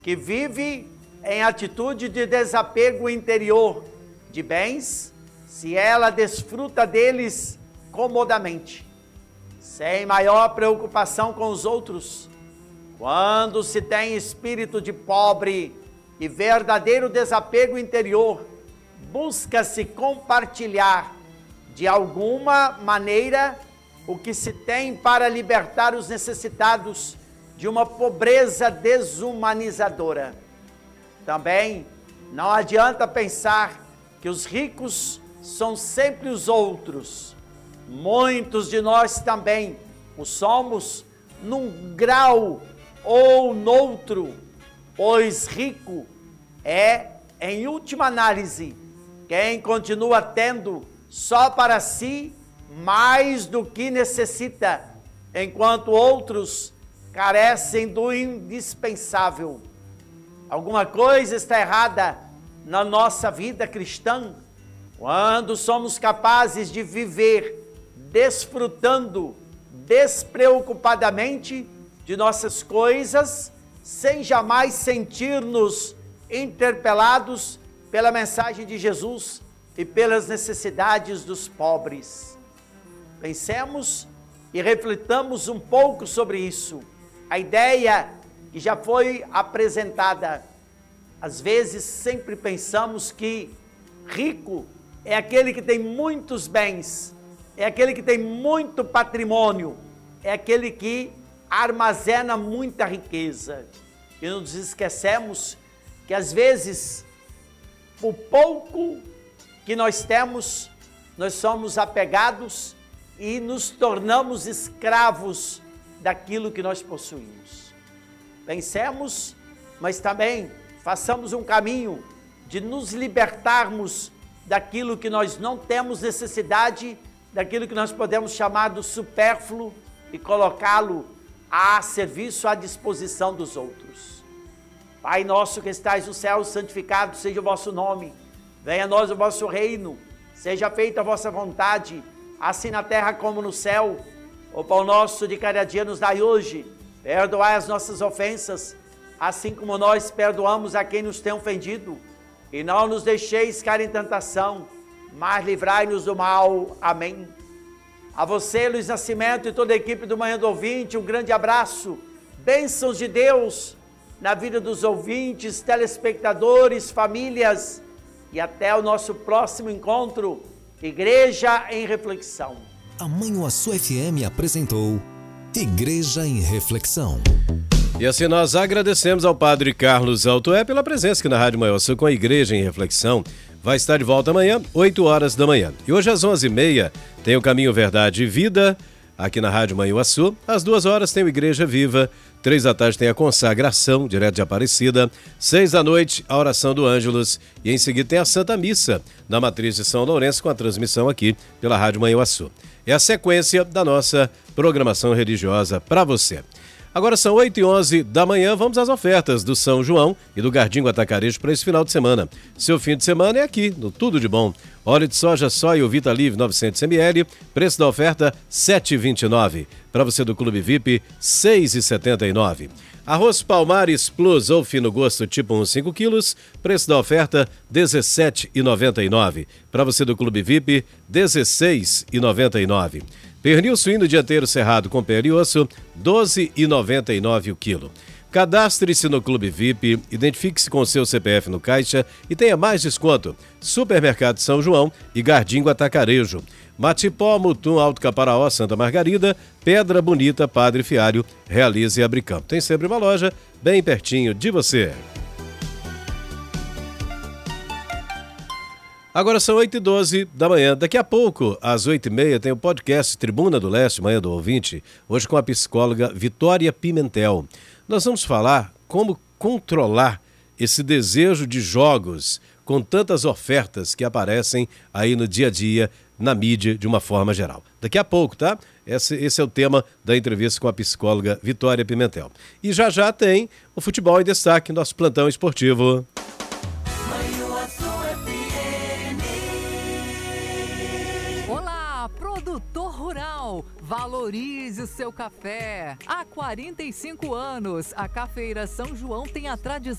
que vive em atitude de desapego interior de bens, se ela desfruta deles comodamente, sem maior preocupação com os outros, quando se tem espírito de pobre e verdadeiro desapego interior, busca-se compartilhar de alguma maneira o que se tem para libertar os necessitados de uma pobreza desumanizadora. Também não adianta pensar que os ricos são sempre os outros. Muitos de nós também o somos num grau ou noutro, pois rico é, em última análise, quem continua tendo só para si mais do que necessita, enquanto outros carecem do indispensável. Alguma coisa está errada na nossa vida cristã quando somos capazes de viver desfrutando despreocupadamente de nossas coisas, sem jamais sentir-nos interpelados pela mensagem de Jesus e pelas necessidades dos pobres. Pensemos e reflitamos um pouco sobre isso. A ideia que já foi apresentada, às vezes sempre pensamos que rico é aquele que tem muitos bens, é aquele que tem muito patrimônio, é aquele que armazena muita riqueza. E nos esquecemos que às vezes, o pouco que nós temos, nós somos apegados e nos tornamos escravos daquilo que nós possuímos. Pensemos, mas também façamos um caminho de nos libertarmos daquilo que nós não temos necessidade, daquilo que nós podemos chamar do supérfluo e colocá-lo a serviço, à disposição dos outros. Pai nosso que estais no céu, santificado seja o vosso nome. Venha a nós o vosso reino. Seja feita a vossa vontade, assim na terra como no céu. O pão nosso de cada dia nos dai hoje. Perdoai as nossas ofensas, assim como nós perdoamos a quem nos tem ofendido. E não nos deixeis cair em tentação, mas livrai-nos do mal. Amém. A você, Luiz Nascimento, e toda a equipe do Manhã do Ouvinte, um grande abraço. Bênçãos de Deus na vida dos ouvintes, telespectadores, famílias, e até o nosso próximo encontro, Igreja em Reflexão. A Manhuaçu FM apresentou Igreja em Reflexão. E assim nós agradecemos ao Padre Carlos Altoé pela presença aqui na Rádio Manhuaçu com a Igreja em Reflexão. Vai estar de volta amanhã, 8 horas da manhã. E hoje às 11h30 tem o Caminho, Verdade e Vida, aqui na Rádio Manhuaçu. Às 2 horas tem o Igreja Viva. 3 da tarde tem a consagração, direto de Aparecida. 6 da noite, a oração do Ângelus. E em seguida tem a Santa Missa, na Matriz de São Lourenço, com a transmissão aqui pela Rádio Manhuaçu. É a sequência da nossa programação religiosa para você. Agora são 8h11 da manhã, vamos às ofertas do São João e do Gardingo Atacarejo para esse final de semana. Seu fim de semana é aqui, no Tudo de Bom. Óleo de soja Soia Vita Livre 900 ml, preço da oferta R$ 7,29. Para você do Clube VIP, R$ 6,79. Arroz Palmares Plus ou Fino Gosto tipo 1, 5 quilos, preço da oferta R$ 17,99. Para você do Clube VIP, R$ 16,99. Pernil suíno dianteiro cerrado com pele e osso, R$ 12,99 o quilo. Cadastre-se no Clube VIP, identifique-se com o seu CPF no caixa e tenha mais desconto. Supermercado São João e Gardingo Atacarejo. Matipó, Mutum, Alto Caparaó, Santa Margarida, Pedra Bonita, Padre Fiário, Realize e Abricampo. Tem sempre uma loja bem pertinho de você. Agora são 8h12 da manhã. Daqui a pouco, às 8h30, tem o podcast Tribuna do Leste, Manhã do Ouvinte, hoje com a psicóloga Vitória Pimentel. Nós vamos falar como controlar esse desejo de jogos com tantas ofertas que aparecem aí no dia a dia, na mídia, de uma forma geral. Daqui a pouco, tá? Esse é o tema da entrevista com a psicóloga Vitória Pimentel. E já já tem o Futebol em Destaque, nosso plantão esportivo. Olá, produtor rural! João, valorize o seu café. Há 45 anos, a Cafeira São João tem a tradição